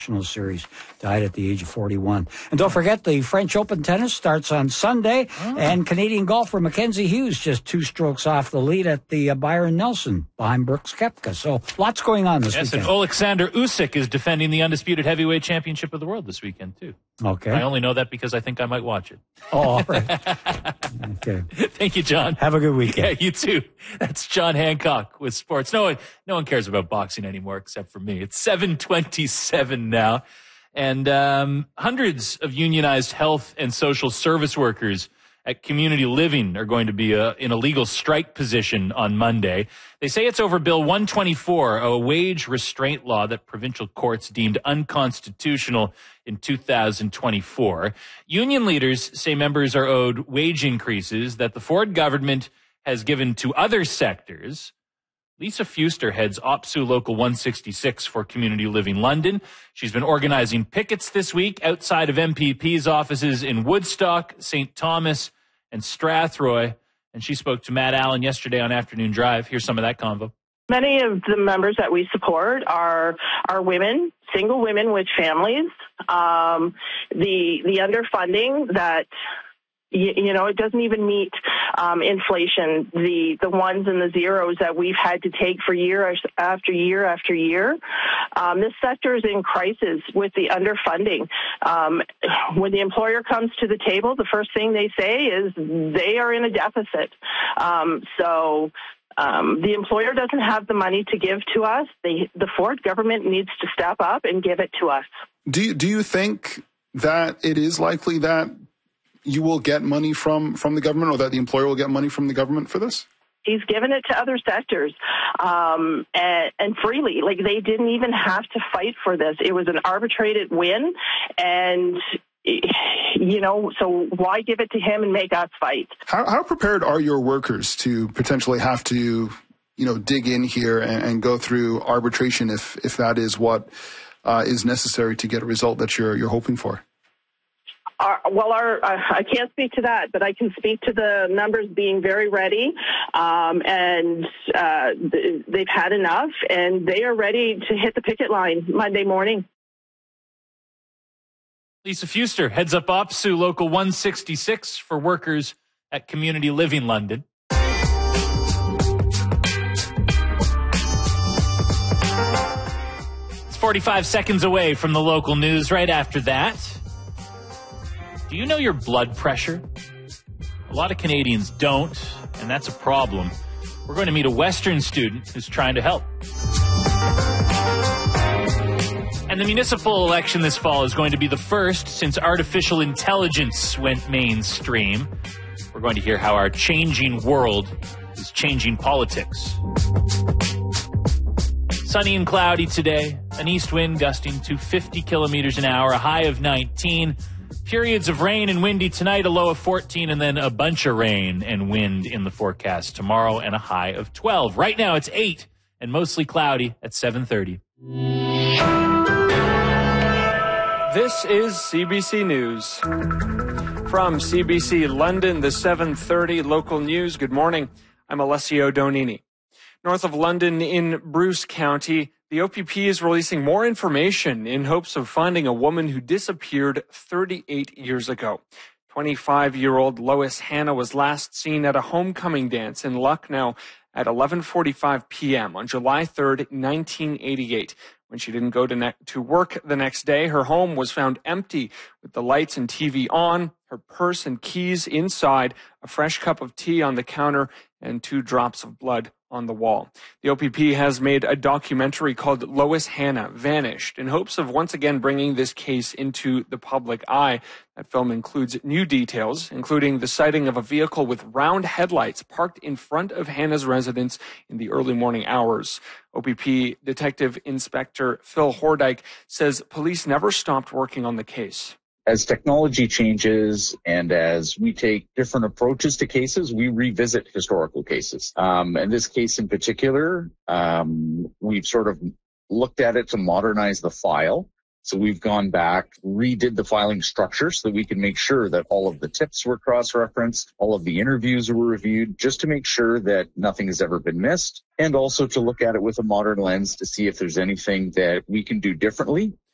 Series, died at the age of 41. And don't forget, the French Open tennis starts on Sunday, and Canadian golfer Mackenzie Hughes just 2 strokes off the lead at the Byron Nelson behind Brooks Koepka. So lots going on this weekend. And Alexander Usyk is defending the undisputed heavyweight championship of the world this weekend, too. Okay. I only know that because I think I might watch it. Oh, all right. Okay. Thank you, John. Have a good weekend. Yeah, you too. That's John Hancock with sports. No one cares about boxing anymore except for me. It's 7:27 now. And hundreds of unionized health and social service workers at Community Living are going to be in a legal strike position on Monday. They say it's over Bill 124, a wage restraint law that provincial courts deemed unconstitutional in 2024. Union leaders say members are owed wage increases that the Ford government has given to other sectors. Lisa Fuster heads OPSU Local 166 for Community Living London. She's been organizing pickets this week outside of MPP's offices in Woodstock, St. Thomas, and Strathroy. And she spoke to Matt Allen yesterday on Afternoon Drive. Here's some of that convo. Many of the members that we support are women, single women with families. The underfunding that, it doesn't even meet inflation, the ones and the zeros that we've had to take for year after year after year. This sector is in crisis with the underfunding. When the employer comes to the table, the first thing they say is they are in a deficit. The employer doesn't have the money to give to us. The Ford government needs to step up and give it to us. Do you think that it is likely that you will get money from the government, or that the employer will get money from the government for this? He's given it to other sectors, and freely. Like, they didn't even have to fight for this. It was an arbitrated win, and so why give it to him and make us fight? How prepared are your workers to potentially have to, dig in here and go through arbitration if that is what is necessary to get a result that you're hoping for? I can't speak to that, but I can speak to the members being very ready, and they've had enough, and they are ready to hit the picket line Monday morning. Lisa Fuster heads up OPSU Local 166 for workers at Community Living London. It's 45 seconds away from the local news. Right after that, do you know your blood pressure? A lot of Canadians don't, and that's a problem. We're going to meet a Western student who's trying to help. And the municipal election this fall is going to be the first since artificial intelligence went mainstream. We're going to hear how our changing world is changing politics. Sunny and cloudy today, an east wind gusting to 50 kilometers an hour, a high of 19. Periods of rain and windy tonight, a low of 14, and then a bunch of rain and wind in the forecast tomorrow, and a high of 12. Right now it's 8 and mostly cloudy at 7:30. This is CBC News. From CBC London, the 7:30 local news. Good morning. I'm Alessio Donini. North of London in Bruce County, the OPP is releasing more information in hopes of finding a woman who disappeared 38 years ago. 25-year-old Lois Hannah was last seen at a homecoming dance in Lucknow at 11:45 p.m. on July 3rd, 1988. When she didn't go to work the next day, her home was found empty with the lights and TV on, her purse and keys inside, a fresh cup of tea on the counter, and 2 drops of blood on the wall. The OPP has made a documentary called Lois Hannah Vanished in hopes of once again bringing this case into the public eye. That film includes new details, including the sighting of a vehicle with round headlights parked in front of Hannah's residence in the early morning hours. OPP Detective Inspector Phil Hordyke says police never stopped working on the case. As technology changes and as we take different approaches to cases, we revisit historical cases. And this case in particular, we've sort of looked at it to modernize the file. So we've gone back, redid the filing structure so that we can make sure that all of the tips were cross-referenced, all of the interviews were reviewed, just to make sure that nothing has ever been missed, and also to look at it with a modern lens to see if there's anything that we can do differently